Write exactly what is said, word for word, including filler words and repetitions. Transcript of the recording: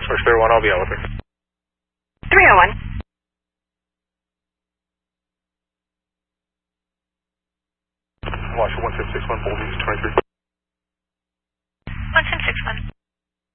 Switch three one, I'll be out with her. three oh one. Watch one six six one, Bolton twenty-three.